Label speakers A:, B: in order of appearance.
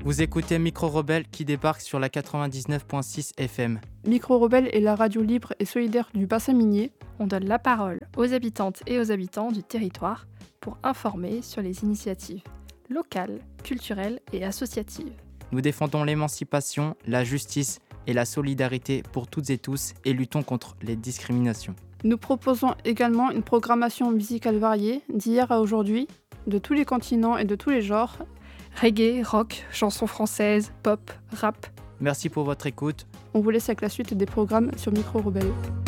A: Vous écoutez Micro Rebelle qui débarque sur la 99.6 FM.
B: Micro Rebelle est la radio libre et solidaire du bassin minier.
C: On donne la parole aux habitantes et aux habitants du territoire pour informer sur les initiatives locales, culturelles et associatives.
A: Nous défendons l'émancipation, la justice et la solidarité pour toutes et tous et luttons contre les discriminations.
B: Nous proposons également une programmation musicale variée d'hier à aujourd'hui, de tous les continents et de tous les genres.
C: Reggae, rock, chansons françaises, pop, rap.
A: Merci pour votre écoute.
B: On vous laisse avec la suite des programmes sur Micro Rebelle.